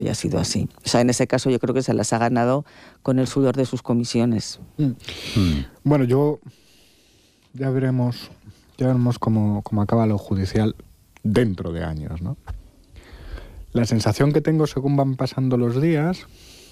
Y ha sido así. O sea, en ese caso yo creo que se las ha ganado con el sudor de sus comisiones. Bueno, ya veremos cómo acaba lo judicial dentro de años, ¿no? La sensación que tengo según van pasando los días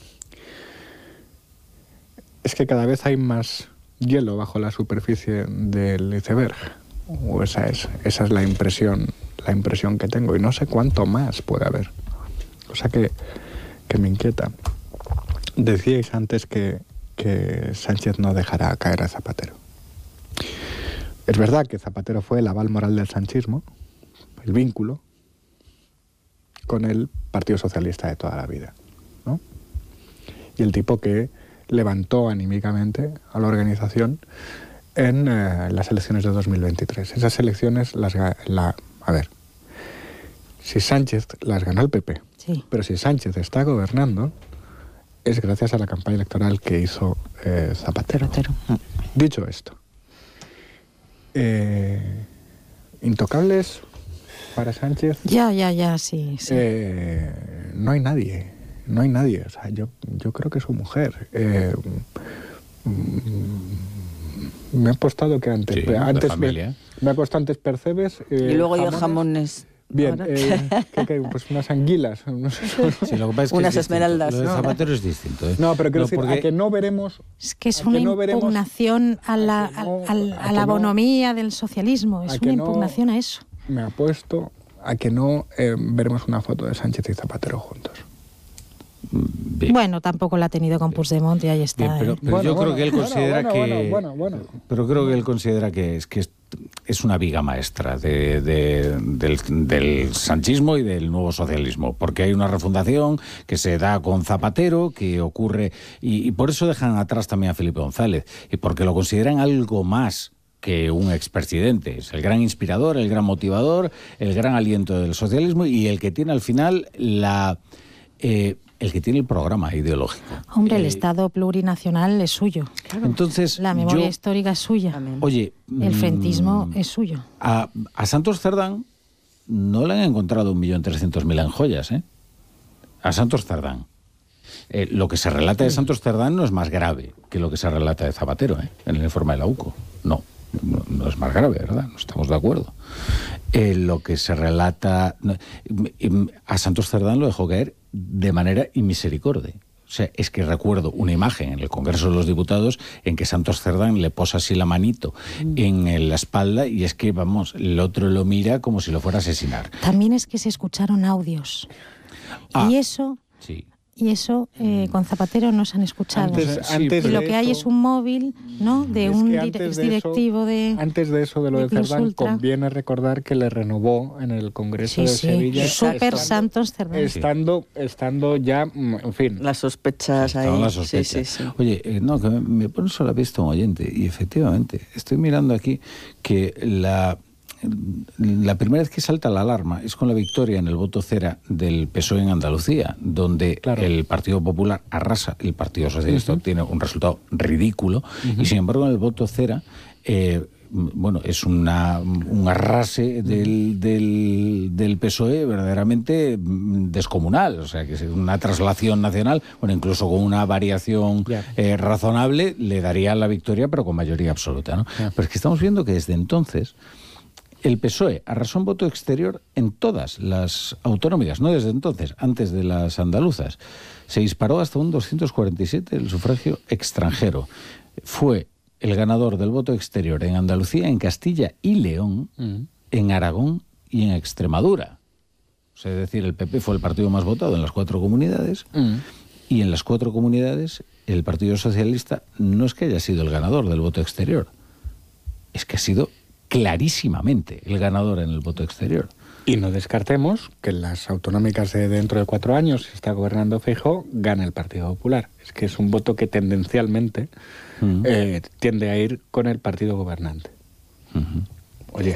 es que cada vez hay más hielo bajo la superficie del iceberg. O esa es la impresión que tengo. Y no sé cuánto más puede haber. Cosa que me inquieta. Decíais antes que Sánchez no dejará caer a Zapatero. Es verdad que Zapatero fue el aval moral del sanchismo, el vínculo con el Partido Socialista de toda la vida, ¿no? Y el tipo que levantó anímicamente a la organización en las elecciones de 2023. Esas elecciones si Sánchez las ganó el PP, sí, pero si Sánchez está gobernando, es gracias a la campaña electoral que hizo Zapatero. Dicho esto, intocables para Sánchez. Ya, sí. No hay nadie. O sea, yo creo que su mujer. Me ha apostado que antes. Sí, antes familia. Me ha costado antes percebes. Y luego yo jamones. Bien, pues unas anguilas. Sí, lo que pasa es que unas esmeraldas. Lo de Zapatero es distinto. No, pero quiero decir, porque... a que no veremos... Es que es una impugnación a la bonomía del socialismo. Es una impugnación a eso. Me apuesto a que no veremos una foto de Sánchez y Zapatero juntos. Bien. Bueno, tampoco la ha tenido con Puigdemont y ahí está. Bien, pero yo creo que él considera Pero creo que él considera que es una viga maestra del sanchismo y del nuevo socialismo, porque hay una refundación que se da con Zapatero, que ocurre, y por eso dejan atrás también a Felipe González, y porque lo consideran algo más que un expresidente. Es el gran inspirador, el gran motivador, el gran aliento del socialismo y el que tiene al final el que tiene el programa ideológico. Hombre, el Estado plurinacional es suyo. Claro. Entonces, la memoria histórica es suya. Oye, el frentismo es suyo. A Santos Cerdán no le han encontrado 1.300.000 en joyas, ¿eh? A Santos Cerdán. Lo que se relata de Santos Cerdán no es más grave que lo que se relata de Zapatero, en el informe de la UCO. No es más grave, ¿verdad? No estamos de acuerdo. Lo que se relata... a Santos Cerdán lo dejó caer de manera inmisericordia. O sea, es que recuerdo una imagen en el Congreso de los Diputados en que Santos Cerdán le posa así la manito en la espalda y es que, vamos, el otro lo mira como si lo fuera a asesinar. También es que se escucharon audios. Y eso... Sí. Y eso con Zapatero no se han escuchado. Antes y lo que hay es un móvil, ¿no? De un directivo de... Antes de eso, de lo de Cerdán, conviene recordar que le renovó en el Congreso de Sevilla. Súper Santos Cerdán. Estando ya, en fin. Las sospechas ahí. Las sospechas. Sí. Oye, que me pone sobre la vista un oyente. Y efectivamente, estoy mirando aquí que la primera vez que salta la alarma es con la victoria en el voto cera del PSOE en Andalucía, donde el Partido Popular arrasa, el Partido Socialista obtiene un resultado ridículo, y sin embargo en el voto cera es un arrase del PSOE verdaderamente descomunal, o sea, que es una traslación nacional, incluso con una variación razonable, le daría la victoria, pero con mayoría absoluta, ¿no? Pero es que estamos viendo que desde entonces el PSOE arrasó en voto exterior en todas las autonómicas, no desde entonces, antes de las andaluzas. Se disparó hasta un 247 el sufragio extranjero. Fue el ganador del voto exterior en Andalucía, en Castilla y León, en Aragón y en Extremadura. O sea, es decir, el PP fue el partido más votado en las 4 comunidades, y en las 4 comunidades el Partido Socialista no es que haya sido el ganador del voto exterior, es que ha sido clarísimamente el ganador en el voto exterior. Y no descartemos que en las autonómicas de dentro de 4 años, si está gobernando Feijóo, gana el Partido Popular. Es que es un voto que tendencialmente tiende a ir con el partido gobernante. Oye,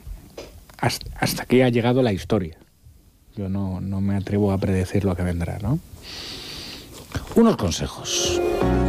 hasta aquí ha llegado la historia. Yo no me atrevo a predecir lo que vendrá, ¿no? Unos consejos.